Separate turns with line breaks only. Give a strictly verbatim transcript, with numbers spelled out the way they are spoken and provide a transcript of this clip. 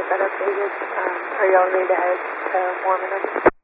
get that updated. Um, are y'all ready to head to Mormon?